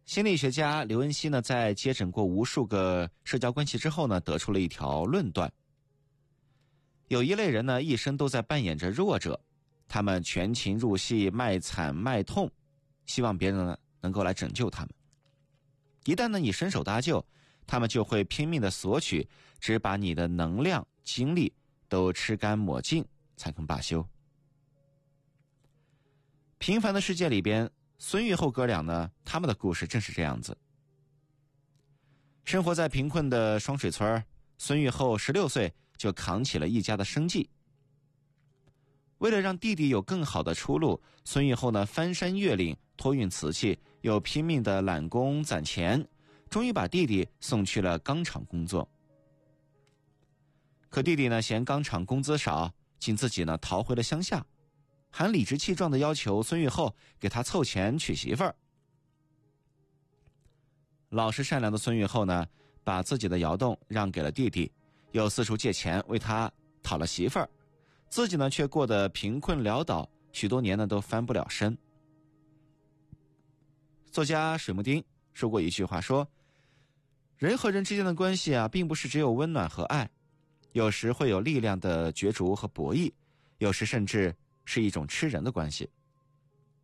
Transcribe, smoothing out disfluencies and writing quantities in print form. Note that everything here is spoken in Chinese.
心理学家刘恩熙呢，在接诊过无数个社交关系之后呢，得出了一条论断：有一类人呢，一生都在扮演着弱者，他们全情入戏，卖惨卖痛，希望别人呢能够来拯救他们。一旦呢你伸手搭救，他们就会拼命的索取，只把你的能量精力都吃干抹净才肯罢休。平凡的世界里边，孙玉厚哥俩呢，他们的故事正是这样子。生活在贫困的双水村，孙玉厚16岁就扛起了一家的生计。为了让弟弟有更好的出路，孙玉厚呢翻山越岭，托运瓷器，又拼命的揽工攒钱，终于把弟弟送去了钢厂工作。可弟弟呢嫌钢厂工资少，竟自己呢逃回了乡下，还理直气壮地要求孙玉厚给他凑钱娶媳妇儿。老实善良的孙玉厚呢，把自己的窑洞让给了弟弟，又四处借钱为他讨了媳妇儿，自己呢却过得贫困潦倒，许多年呢都翻不了身。作家水木丁说过一句话，说人和人之间的关系啊，并不是只有温暖和爱，有时会有力量的角逐和博弈，有时甚至是一种吃人的关系。